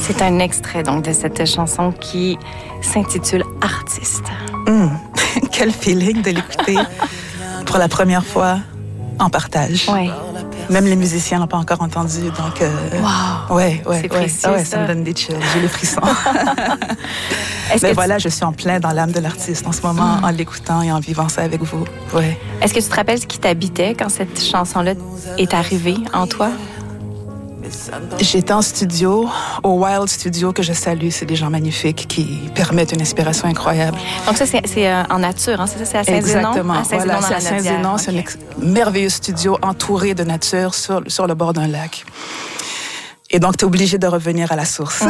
C'est un extrait donc de cette chanson qui s'intitule Artiste. Quel feeling de l'écouter pour la première fois en partage. Oui. Même les musiciens l'ont pas encore entendu, donc... Wow! Ouais. C'est précieux, ça me donne des chills, j'ai les frissons. Mais voilà, je suis en plein dans l'âme de l'artiste en ce moment, en l'écoutant et en vivant ça avec vous. Ouais. Est-ce que tu te rappelles ce qui t'habitait quand cette chanson-là est arrivée en toi? J'étais en studio, au Wild Studio, que je salue. C'est des gens magnifiques qui permettent une inspiration incroyable. Donc ça, c'est en nature, hein? C'est ça, c'est à Saint-Zénon? Exactement. Voilà, c'est à Saint-Zénon. C'est un merveilleux studio entouré de nature sur le bord d'un lac. Et donc, tu es obligé de revenir à la source.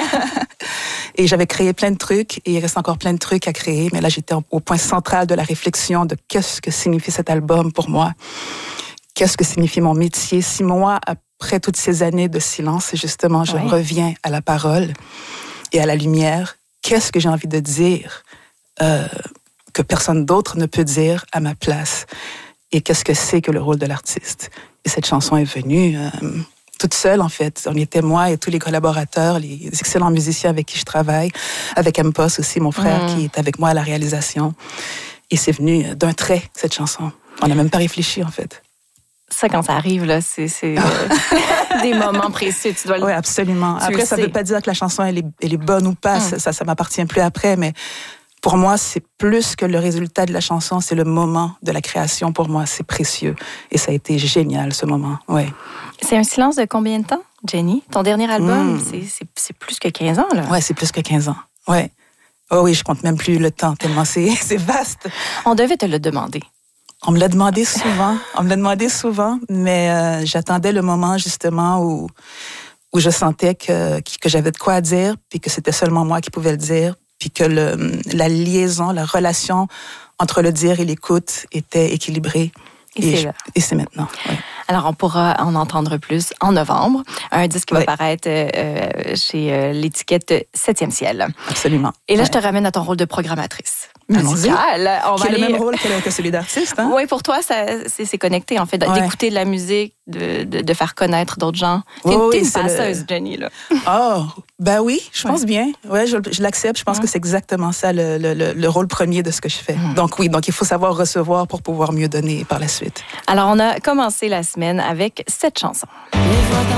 Et j'avais créé plein de trucs, et il reste encore plein de trucs à créer. Mais là, j'étais au point central de la réflexion de qu'est-ce que signifie cet album pour moi. Qu'est-ce que signifie mon métier? 6 mois après toutes ces années de silence, et justement, je reviens à la parole et à la lumière. Qu'est-ce que j'ai envie de dire que personne d'autre ne peut dire à ma place? Et qu'est-ce que c'est que le rôle de l'artiste? Et cette chanson est venue toute seule, en fait. On était moi et tous les collaborateurs, les excellents musiciens avec qui je travaille, avec M-Post aussi, mon frère, qui est avec moi à la réalisation. Et c'est venu d'un trait, cette chanson. On n'a même pas réfléchi, en fait. Ça, quand ça arrive, là, c'est des moments précieux. Tu dois Oui, absolument. Après, ça ne veut pas dire que la chanson, elle est bonne ou pas. Ça m'appartient plus après, mais pour moi, c'est plus que le résultat de la chanson, c'est le moment de la création. Pour moi, c'est précieux. Et ça a été génial, ce moment. Ouais. C'est un silence de combien de temps, Jenny? Ton dernier album, c'est plus que 15 ans, là. Oui, c'est plus que 15 ans. Ouais. Oh oui, je compte même plus le temps, tellement c'est vaste. On devait te le demander. On me l'a demandé souvent, mais j'attendais le moment justement où je sentais que j'avais de quoi dire, puis que c'était seulement moi qui pouvais le dire, puis que la liaison, la relation entre le dire et l'écoute était équilibrée. Et c'est maintenant. Ouais. Alors, on pourra en entendre plus en novembre. Un disque qui va paraître chez l'étiquette 7e ciel. Absolument. Et là, je te ramène à ton rôle de programmatrice musicale. Qui est le même rôle que celui d'artiste. Hein? Oui, pour toi, c'est connecté, en fait, d'écouter de la musique, de faire connaître d'autres gens. T'es une passeuse, Jenny, là. Oh, ben oui, je pense bien. Ouais, je l'accepte. Je pense que c'est exactement ça, le rôle premier de ce que je fais. Donc oui, il faut savoir recevoir pour pouvoir mieux donner par la suite. Alors, on a commencé la semaine avec cette chanson.